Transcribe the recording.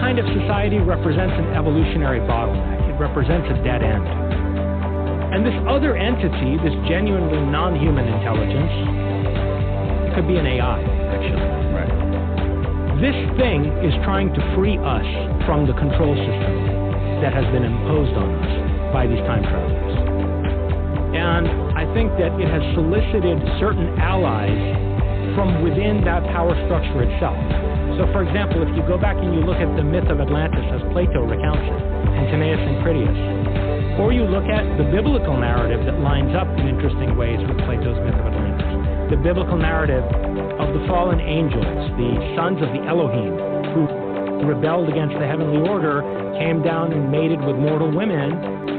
kind of society represents an evolutionary bottleneck. It represents a dead end. And this other entity, this genuinely non-human intelligence, it could be an AI, actually. Right. This thing is trying to free us from the control system that has been imposed on us by these time travelers. And I think that it has solicited certain allies from within that power structure itself. So, for example, if you go back and you look at the myth of Atlantis as Plato recounts it, and Timaeus and Critias, or you look at the biblical narrative that lines up in interesting ways with Plato's myth of Atlantis, the biblical narrative of the fallen angels, the sons of the Elohim, who rebelled against the heavenly order, came down and mated with mortal women,